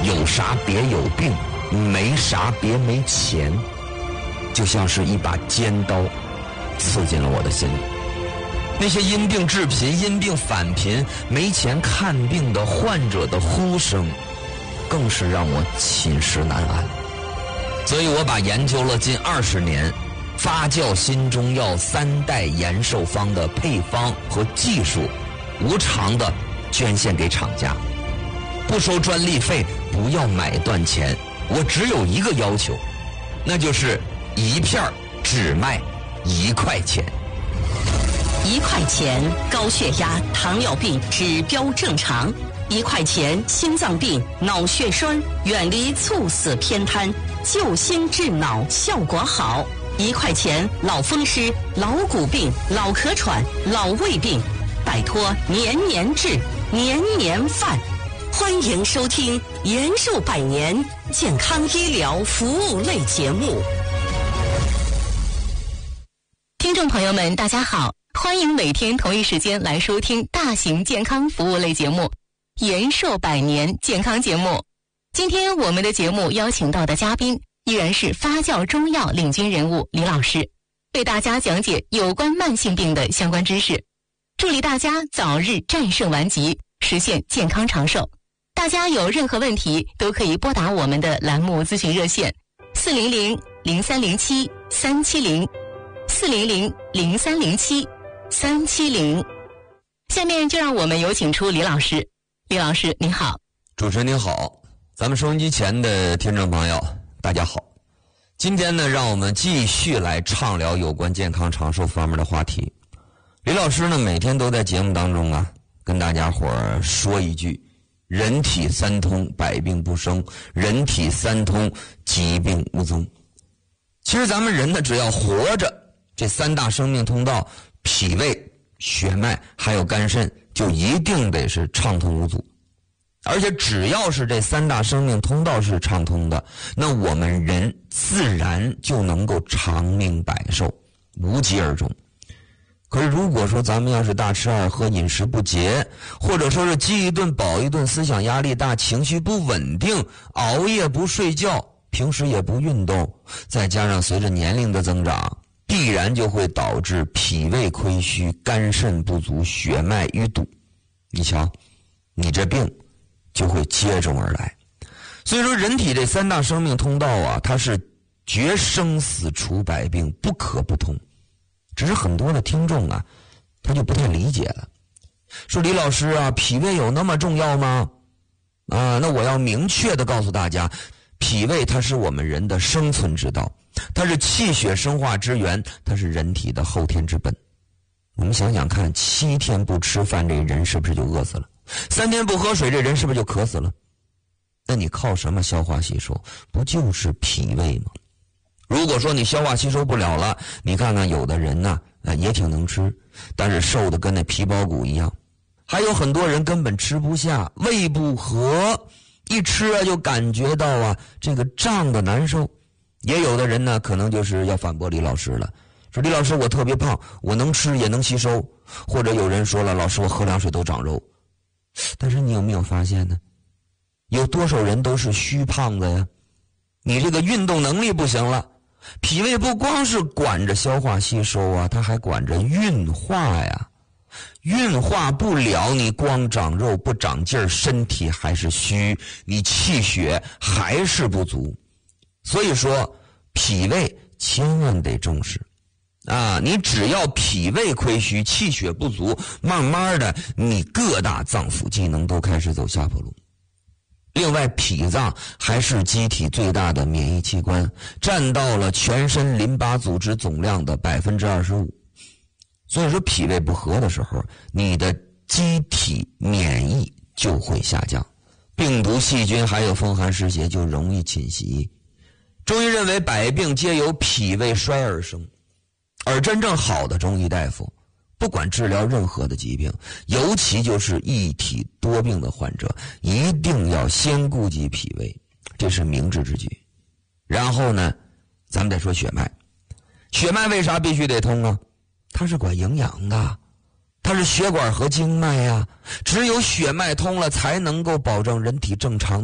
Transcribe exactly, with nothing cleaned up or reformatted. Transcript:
有啥别有病，没啥别没钱，就像是一把尖刀刺进了我的心里。那些因病致贫、因病返贫、没钱看病的患者的呼声，更是让我寝食难安。所以我把研究了近二十年发酵新中药三代延寿方的配方和技术，无偿的捐献给厂家，不收专利费，不要买断钱。我只有一个要求，那就是一片只卖一块钱。 一块钱高血压、糖尿病指标正常；一块钱心脏病、脑血栓远离猝死偏瘫，救心治脑效果好；一块钱老风湿、老骨病、老咳喘、老胃病，摆脱年年治、年年犯。欢迎收听延寿百年健康医疗服务类节目。 听众朋友们，大家好，欢迎每天同一时间来收听大型健康服务类节目延寿百年健康节目。今天我们的节目邀请到的嘉宾依然是发酵中药领军人物李老师，为大家讲解有关慢性病的相关知识，助力大家早日战胜顽疾，实现健康长寿。大家有任何问题都可以拨打我们的栏目咨询热线四零零零三零七三七零四零零零三零七三七零。下面就让我们有请出李老师。李老师您好。 主持人您好，咱们收音机前的听众朋友大家好。今天呢，让我们继续来畅聊有关健康长寿方面的话题。李老师呢，每天都在节目当中啊，跟大家伙儿说一句：人体三通，百病不生；人体三通，疾病无踪。其实咱们人呢，只要活着，这三大生命通道，脾胃、血脉还有肝肾，就一定得是畅通无阻。而且只要是这三大生命通道是畅通的，那我们人自然就能够长命百寿，无疾而终。可是如果说咱们要是大吃二喝、饮食不节，或者说是饥一顿饱一顿，思想压力大，情绪不稳定，熬夜不睡觉，平时也不运动，再加上随着年龄的增长，必然就会导致脾胃亏虚、肝肾不足、血脉淤堵。你瞧，你这病就会接踵而来。所以说人体这三大生命通道啊，它是决生死除百病，不可不通。只是很多的听众啊，他就不太理解了，说李老师啊，脾胃有那么重要吗？啊，那我要明确的告诉大家，脾胃它是我们人的生存之道，它是气血生化之源，它是人体的后天之本。我们想想看，七天不吃饭，这人是不是就饿死了？三天不喝水，这人是不是就渴死了？那你靠什么消化吸收？不就是脾胃吗？如果说你消化吸收不了了，你看看有的人呢、啊，也挺能吃，但是瘦的跟那皮包骨一样。还有很多人根本吃不下，胃不和，一吃啊就感觉到啊这个胀的难受。也有的人呢，可能就是要反驳李老师了，说李老师我特别胖，我能吃也能吸收。或者有人说了，老师我喝凉水都长肉。但是你有没有发现呢？有多少人都是虚胖子呀？你这个运动能力不行了。脾胃不光是管着消化吸收啊，它还管着运化呀。运化不了，你光长肉不长劲儿，身体还是虚，你气血还是不足。所以说脾胃千万得重视啊！你只要脾胃亏虚、气血不足，慢慢的你各大脏腑机能都开始走下坡路。另外，脾脏还是机体最大的免疫器官，占到了全身淋巴组织总量的 百分之二十五。 所以说脾胃不和的时候，你的机体免疫就会下降，病毒、细菌还有风寒湿邪就容易侵袭。中医认为百病皆由脾胃衰而生，而真正好的中医大夫不管治疗任何的疾病，尤其就是一体多病的患者，一定要先顾及脾胃，这是明智之举。然后呢，咱们再说血脉。血脉为啥必须得通啊？它是管营养的，它是血管和经脉呀、啊。只有血脉通了，才能够保证人体正常